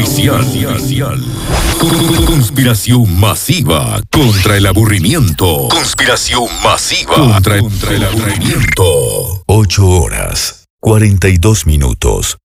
oficial. Conspiración masiva contra el aburrimiento. Conspiración masiva contra el aburrimiento. 8 horas, 42 minutos.